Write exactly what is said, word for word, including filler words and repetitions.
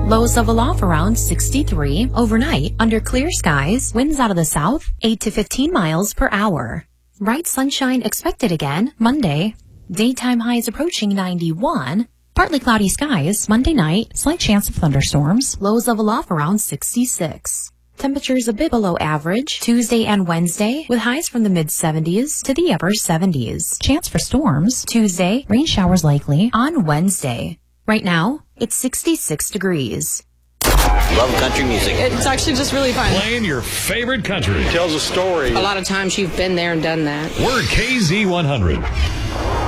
Lows of aloft around sixty-three. Overnight, under clear skies, winds out of the south, eight to fifteen miles per hour. Bright sunshine expected again Monday. Daytime highs approaching ninety-one. Partly cloudy skies Monday night. Slight chance of thunderstorms. Lows of aloft around sixty-six. Temperatures a bit below average Tuesday and Wednesday, with highs from the mid seventies to the upper seventies. Chance for storms Tuesday, rain showers likely on Wednesday. Right now, it's sixty-six degrees. Love country music. It's actually just really fun. Playing your favorite country. Tells a story. A lot of times you've been there and done that. We're K Z one hundred.